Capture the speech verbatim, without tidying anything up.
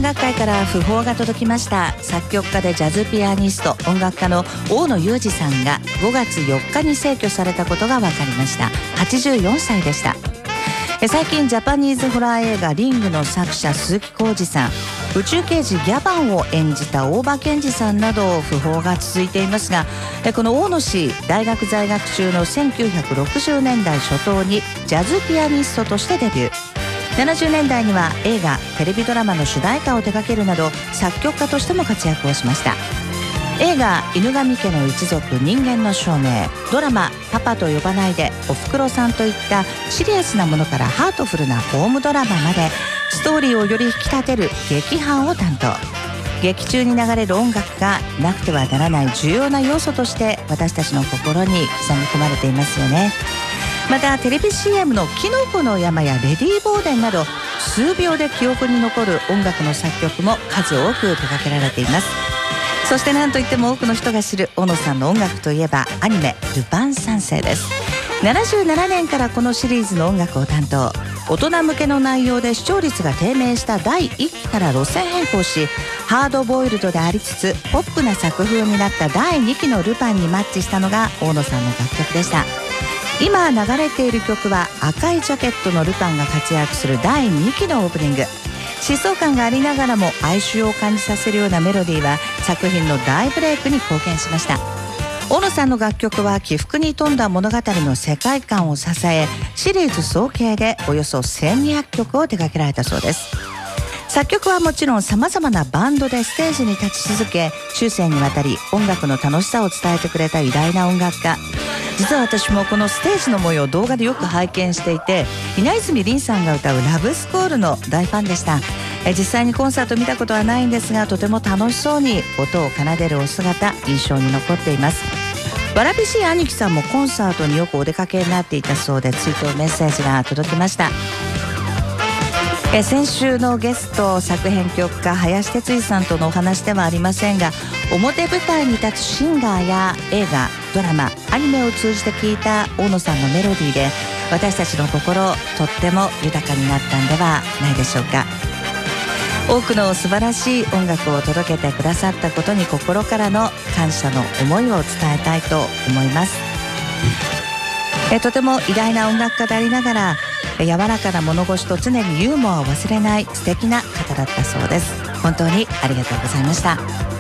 楽界から訃報が届きました。作曲家でジャズピアニスト、音楽家の大野雄二さんがごがつよっかに逝去されたことが分かりました。はちじゅうよんさいでした。最近ジャパニーズホラー映画リングの作者鈴木浩二さん、宇宙刑事ギャバンを演じた大場健二さんなど訃報が続いていますが、この大野氏、大学在学中のせんきゅうひゃくろくじゅうねんだい初頭にジャズピアニストとしてデビュー。ななじゅうねんだいには映画、テレビドラマの主題歌を手掛けるなど作曲家としても活躍をしました。映画「犬神家の一族人間の証明」、ドラマ「パパと呼ばないで」、「おふくろさん」といったシリアスなものからハートフルなホームドラマまで、ストーリーをより引き立てる劇伴を担当。劇中に流れる音楽がなくてはならない重要な要素として私たちの心に刻み込まれていますよね。またテレビ シーエム の「キノコの山」や「レディー・ボーデン」など数秒で記憶に残る音楽の作曲も数多く手掛けられています。そして何といっても多くの人が知る大野さんの音楽といえばアニメ「ルパン三世」です。ななじゅうななねんからこのシリーズの音楽を担当。大人向けの内容で視聴率が低迷しただいいっきから路線変更し、ハードボイルドでありつつポップな作風になっただいにきのルパンにマッチしたのが大野さんの楽曲でした。今流れている曲は赤いジャケットのルパンが活躍するだいにきのオープニング。疾走感がありながらも哀愁を感じさせるようなメロディーは作品の大ブレイクに貢献しました。大野さんの楽曲は起伏に富んだ物語の世界観を支え、シリーズ総計でおよそせんにひゃくきょくを手掛けられたそうです。作曲はもちろんさまざまなバンドでステージに立ち続け、終生にわたり音楽の楽しさを伝えてくれた偉大な音楽家。実は私もこのステージの模様を動画でよく拝見していて、稲泉凛さんが歌うラブスコールの大ファンでした。え実際にコンサート見たことはないんですが、とても楽しそうに音を奏でるお姿、印象に残っています。わらびしい兄貴さんもコンサートによくお出かけになっていたそうで、追悼メッセージが届きました。え先週のゲスト、作編曲家林哲司さんとのお話ではありませんが、表舞台に立つシンガーや映画、ドラマ、アニメを通じて聴いた大野さんのメロディーで私たちの心、とっても豊かになったんではないでしょうか。多くの素晴らしい音楽を届けてくださったことに心からの感謝の思いを伝えたいと思います。えとても偉大な音楽家でありながら、柔らかな物腰と常にユーモアを忘れない素敵な方だったそうです。本当にありがとうございました。